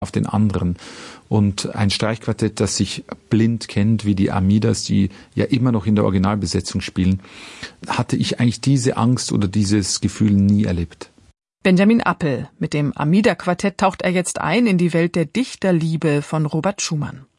auf den anderen. Und ein Streichquartett, das sich blind kennt, wie die Armidas, die ja immer noch in der Originalbesetzung spielen, hatte ich eigentlich diese Angst oder dieses Gefühl nie erlebt. Benjamin Appel. Mit dem Armida-Quartett taucht er jetzt ein in die Welt der Dichterliebe von Robert Schumann.